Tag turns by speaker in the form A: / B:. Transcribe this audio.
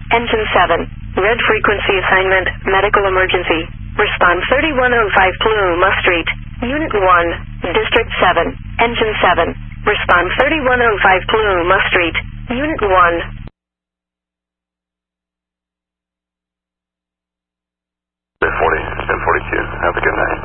A: Engine 7. Red frequency assignment, medical emergency. Respond 3105 Paluma Street. Unit 1, District 7. Engine 7. Respond 3105 Paluma Street. Unit 1.
B: 1042. Have a good night.